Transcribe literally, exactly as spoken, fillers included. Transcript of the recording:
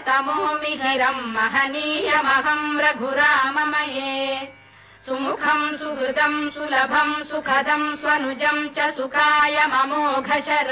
तमो मिहिरम् महनीयमहम् रघुराममये सुमुखम् सुहृदम् सुलभम् सुखदम् स्वनुजम् च सुखाय ममोघशर